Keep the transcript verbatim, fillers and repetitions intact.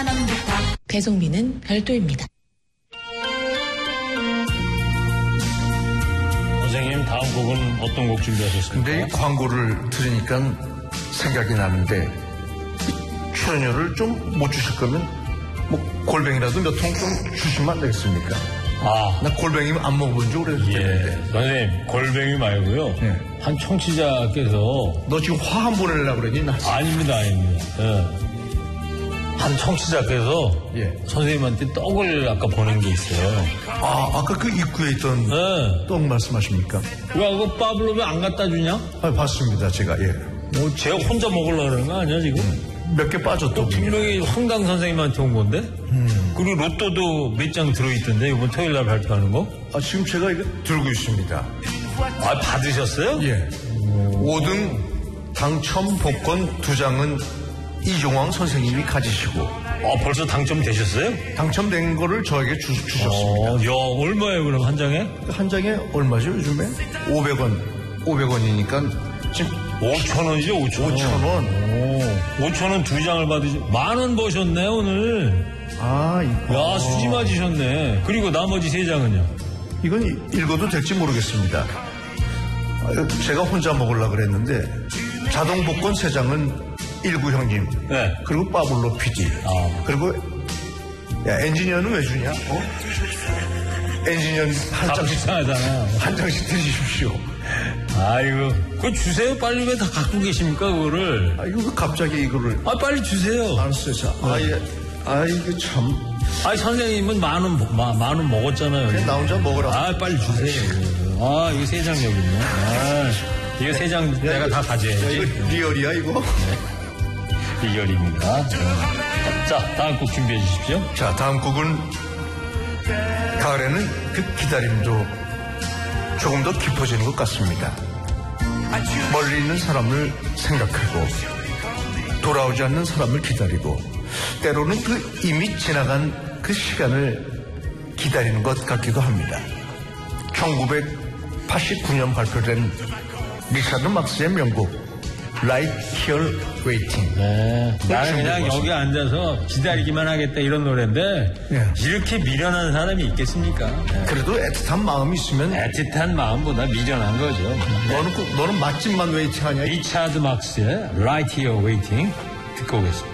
만원 부탁. 배송비는 별도입니다. 선생님, 다음 곡은 어떤 곡 준비하셨습니까? 근데 이 광고를 들으니까 생각이 나는데 출연료를 좀 못 주실 거면 뭐 골뱅이라도 몇 통 좀 주시면 안 되겠습니까? 아, 나 골뱅이 안 먹어본 지 오래됐는데. 예. 선생님, 골뱅이 말고요. 예. 한 청취자께서. 너 지금 화 한 번 내려고 그러니? 나. 아닙니다, 아닙니다. 예. 한 청취자께서 예. 선생님한테 떡을 아까 보낸 게 있어요. 아, 아까 그 입구에 있던 예. 떡 말씀하십니까? 왜 그거 빠블로 왜 안 갖다 주냐? 아, 봤습니다, 제가. 예. 뭐, 제가 혼자 먹으려고 그러는 거 아니야, 지금? 몇 개 빠졌더군요. 분명히 황당 선생님한테 온 건데? 음. 그리고 로또도 몇 장 들어있던데, 이번 토요일 날 발표하는 거? 아, 지금 제가 이거 들고 있습니다. 아, 받으셨어요? 예. 오 등 당첨 복권 두 장은 이종황 선생님이 가지시고. 아, 벌써 당첨되셨어요? 당첨된 거를 저에게 주, 주셨습니다. 어, 야, 얼마예요, 그럼 한 장에? 한 장에 얼마죠, 요즘에? 오백 원. 오백 원이니까 지금 오천 원이죠, 오천 원. 오천 원. 오, 오천 원 두 장을 받으시, 만 원 버셨네, 오늘. 아, 이거. 야, 수지 맞으셨네. 그리고 나머지 세 장은요? 이건 읽어도 될지 모르겠습니다. 아, 제가 혼자 먹으려고 그랬는데, 자동 복권 세 장은 일구 형님. 네. 그리고 빠블로 피디. 아. 그리고, 야, 엔지니어는 왜 주냐? 어? 엔지니어 한 장씩, 이상하잖아요. 한 장씩 드십시오. 아이고, 그거 주세요. 빨리 왜 다 갖고 계십니까, 그거를? 아, 이거 갑자기 이거를. 아, 빨리 주세요. 알았어요. 자, 아, 예. 아, 이거 참. 아니, 선생님은 만 원, 마, 만 원 먹었잖아요. 그냥 나 혼자 먹으라. 아, 빨리 주세요. 아, 이거 세 장 여기 있네. 아, 이거 세 장 내가 다 야, 가져야지. 이거 리얼이야, 이거? 리얼입니다. 자, 다음 곡 준비해 주십시오. 자, 다음 곡은 가을에는 그 기다림도 조금 더 깊어지는 것 같습니다. 멀리 있는 사람을 생각하고 돌아오지 않는 사람을 기다리고 때로는 그 이미 지나간 그 시간을 기다리는 것 같기도 합니다. 천구백팔십구 년 발표된 리차드 막스의 명곡 Right Here Waiting. 네. 나는 그냥 여기 앉아서 기다리기만 하겠다 이런 노래인데 예. 이렇게 미련한 사람이 있겠습니까? 네. 그래도 애틋한 마음이 있으면 애틋한 마음보다 미련한 거죠. 너는 꼭 너는 맛집만 웨이팅하냐? 리차드 막스의 Right Here Waiting 듣고 오겠습니다.